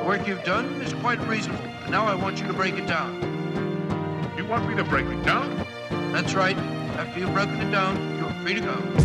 work you've done is quite reasonable, and now I want you to break it down. You want me to break it down? That's right. After you've broken it down, you're free to go.